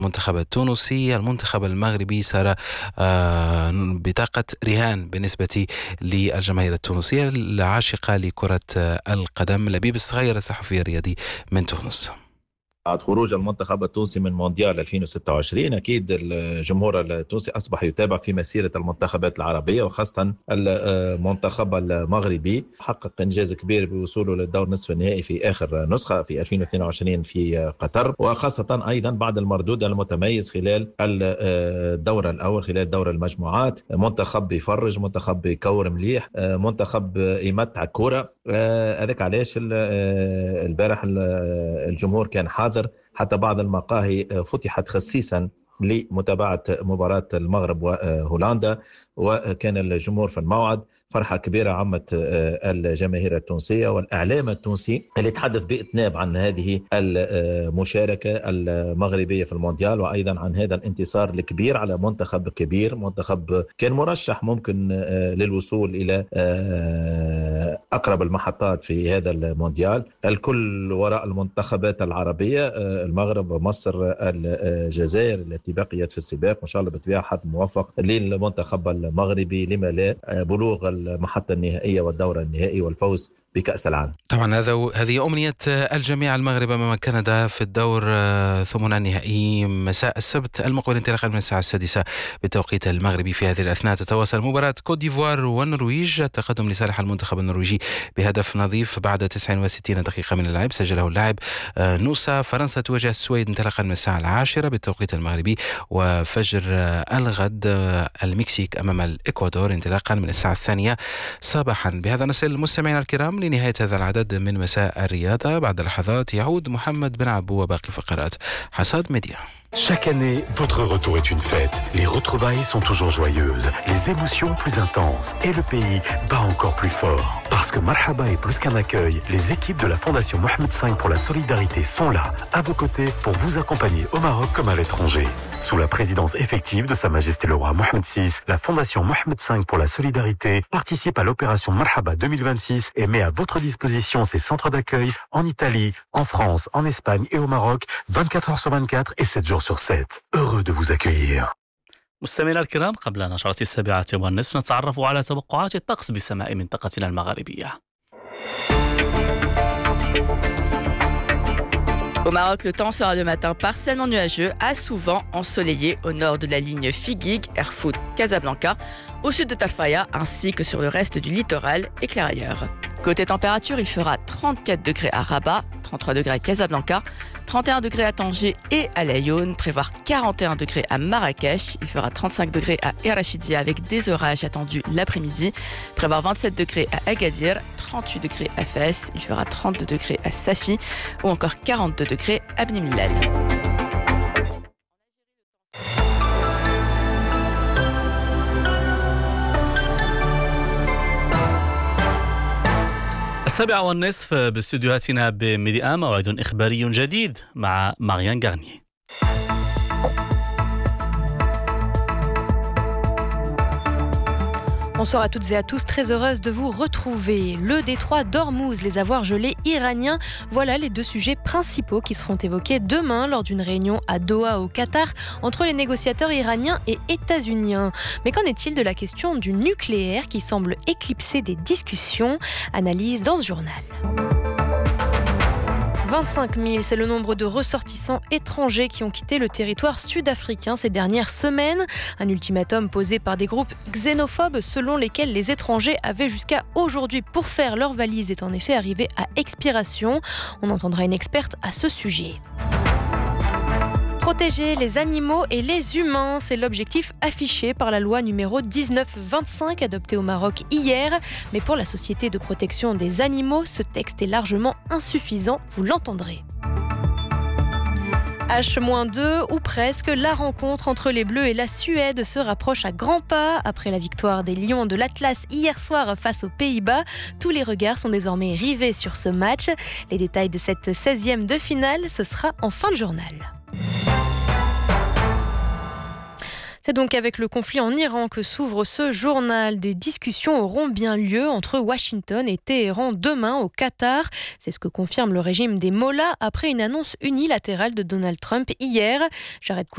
المنتخب التونسي. المنتخب المغربي صار بطاقة رهان بالنسبة للجماهير التونسية العاشقة لكرة القدم. لبيب الصغير الصحفي الرياضي من تونس. بعد خروج المنتخب التونسي من مونديال 2026 أكيد الجمهور التونسي أصبح يتابع في مسيرة المنتخبات العربية وخاصة المنتخب المغربي. حقق إنجاز كبير بوصوله للدور نصف النهائي في آخر نسخة في 2022 في قطر، وخاصة أيضا بعد المردود المتميز خلال الدور الأول خلال دور المجموعات. منتخب بيفرج، منتخب بيكور مليح، منتخب يمتع كرة. هذاك علاش البارح الجمهور كان حاضر، حتى بعض المقاهي فتحت خصيصا لمتابعة مباراة المغرب وهولندا، وكان الجمهور في الموعد. فرحة كبيرة عمت الجماهير التونسية والإعلام التونسي اللي تحدث بإتناب عن هذه المشاركة المغربية في المونديال، وأيضا عن هذا الانتصار الكبير على منتخب كبير، منتخب كان مرشح ممكن للوصول إلى أقرب المحطات في هذا المونديال. الكل وراء المنتخبات العربية، المغرب ومصر الجزائر التي بقيت في السباق. وإن شاء الله بالطبيعة حظ موفق للمنتخب المغربي لما لا بلوغ المحطة النهائية والدور النهائي والفوز بكأس العالم. طبعا هذه أمنية الجميع. المغرب أمام كندا في الدور ثمن النهائي مساء السبت المقبل انطلاقا من الساعة 6 بالتوقيت المغربي. في هذه الأثناء تتواصل مباراة كوت ديفوار والنرويج، التقدم لصالح المنتخب النرويجي بهدف نظيف بعد 69 دقيقة من اللعب سجله اللاعب نوسا. فرنسا تواجه السويد انطلاقا من الساعة 10 بالتوقيت المغربي، وفجر الغد المكسيك أمام الإكوادور انطلاقا من الساعة 2 صباحا. بهذا نصل مستمعينا الكرام لنهاية هذا العدد من مساء الرياضة. بعد لحظات يعود محمد بن عبو وباقي فقرات حصاد ميديا. Chaque année, votre retour est une fête. Les retrouvailles sont toujours joyeuses, les émotions plus intenses et le pays bat encore plus fort. Parce que Marhaba est plus qu'un accueil, les équipes de la Fondation Mohamed V pour la solidarité sont là, à vos côtés, pour vous accompagner au Maroc comme à l'étranger. Sous la présidence effective de Sa Majesté le Roi Mohamed VI, la Fondation Mohamed V pour la solidarité participe à l'opération Marhaba 2026 et met à votre disposition ses centres d'accueil en Italie, en France, en Espagne et au Maroc, 24 heures sur 24 et 7 jours sur 7. Heureux de vous accueillir. مستمعينا الكرام، قبل نشرة 7:30 نتعرف على توقعات الطقس بسماء منطقتنا المغاربية. Au Maroc, le temps sera de matin partiellement nuageux à souvent ensoleillé au nord de la ligne Figuig, Erfoud, Casablanca, au sud de Tafaya ainsi que sur le reste du littoral et ailleurs. Côté température, il fera 34 degrés à Rabat, 33 degrés à Casablanca, 31 degrés à Tanger et à Laayoune, prévoir 41 degrés à Marrakech, il fera 35 degrés à Erachidia avec des orages attendus l'après-midi, prévoir 27 degrés à Agadir, 38 degrés à Fès, il fera 32 degrés à Safi ou encore 42 degrés à Bni Mellal. السابعة والنصف باستديوهاتنا بميديا، موعد إخباري جديد مع ماريان غارني. Bonsoir à toutes et à tous, très heureuse de vous retrouver. Le détroit d'Ormuz, les avoirs gelés iraniens, voilà les deux sujets principaux qui seront évoqués demain lors d'une réunion à Doha au Qatar entre les négociateurs iraniens et états-uniens. Mais qu'en est-il de la question du nucléaire qui semble éclipser des discussions? Analyse dans ce journal. 25 000, c'est le nombre de ressortissants étrangers qui ont quitté le territoire sud-africain ces dernières semaines. Un ultimatum posé par des groupes xénophobes selon lesquels les étrangers avaient jusqu'à aujourd'hui pour faire leurs valises est en effet arrivé à expiration. On entendra une experte à ce sujet. Protéger les animaux et les humains, c'est l'objectif affiché par la loi numéro 1925 adoptée au Maroc hier. Mais pour la Société de protection des animaux, ce texte est largement insuffisant, vous l'entendrez. H-2 ou presque, la rencontre entre les Bleus et la Suède se rapproche à grands pas. Après la victoire des Lions de l'Atlas hier soir face aux Pays-Bas, tous les regards sont désormais rivés sur ce match. Les détails de cette 16e de finale, ce sera en fin de journal. C'est donc avec le conflit en Iran que s'ouvre ce journal. Des discussions auront bien lieu entre Washington et Téhéran demain au Qatar. C'est ce que confirme le régime des Mollahs après une annonce unilatérale de Donald Trump hier. Jared